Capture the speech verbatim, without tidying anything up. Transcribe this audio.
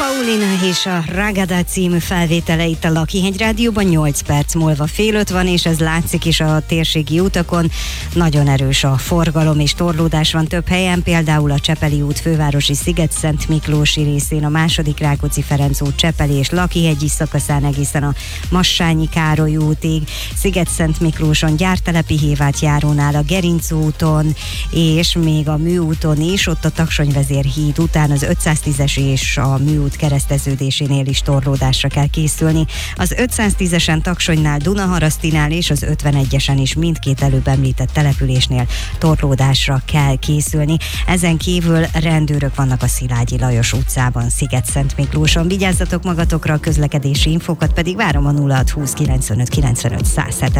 Paulina és a Ragada című felvétele itt a Lakihegy Rádióban, nyolc perc múlva fél öt van, és ez látszik is a térségi utakon. Nagyon erős a forgalom és torlódás van több helyen, például a Csepeli út fővárosi Sziget-Szent Miklósi részén, a második Rákóczi-Ferenc út Csepeli és Lakihegyi szakaszán egészen a Massányi Károly útig, Sziget-Szent Miklóson, Gyártelepi Hévát járónál, a Gerinc úton, és még a Műúton is, ott a Taksonyvezérhíd után az ötszáztízes és a Műút kereszteződésénél is torlódásra kell készülni. Az ötszáztízesen Taksonynál, Dunaharasztinál és az ötvenegyesen is mindkét előbb említett településnél torlódásra kell készülni. Ezen kívül rendőrök vannak a Szilágyi Lajos utcában, Sziget-Szent Miklóson. Vigyázzatok magatokra, a közlekedési infókat pedig várom a nulla hat húsz kilencvenöt kilencvenöt száz hét.